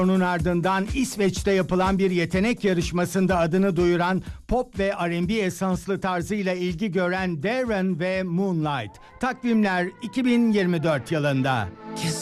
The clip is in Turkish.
Onun ardından İsveç'te yapılan bir yetenek yarışmasında adını duyuran pop ve R&B esanslı tarzıyla ilgi gören Darren ve Moonlight. Takvimler 2024 yılında.